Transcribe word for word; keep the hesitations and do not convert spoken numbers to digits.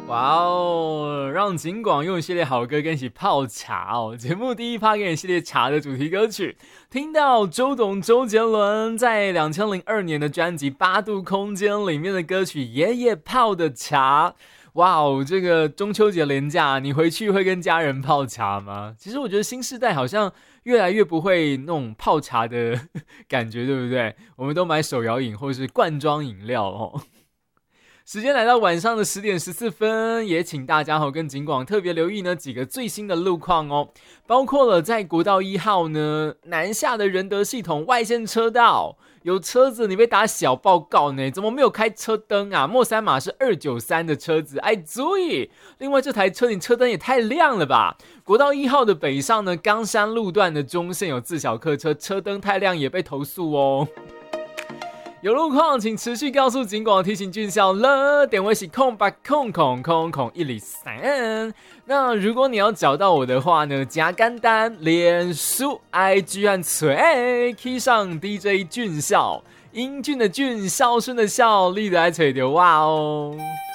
哇哦，让警广用系列好歌跟一起泡茶哦。节目第一趴给你系列茶的主题歌曲，听到周董周杰伦在二零零二年的专辑《八度空间》里面的歌曲《爷爷泡的茶》。哇哦，这个中秋节连假，你回去会跟家人泡茶吗？其实我觉得新世代好像越来越不会那种泡茶的感觉，对不对？我们都买手摇饮或是罐装饮料哦。时间来到晚上的十点十四分，也请大家跟警广特别留意呢几个最新的路况哦，包括了在国道一号呢南下的仁德系统外线车道，有车子你被打小报告呢，怎么没有开车灯啊？末三码是二九三的车子，哎，注意！另外这台车你车灯也太亮了吧？国道一号的北上呢，冈山路段的中线有自小客车，车灯太亮也被投诉哦。有路况请持续告诉警广提醒俊孝了，点位是空八空空空空一里三。那如果你要找到我的话呢，加简单，脸书 I G 和嘴 key 上 D J 俊孝，英俊的俊，孝顺的孝，立得来吹的哇哦。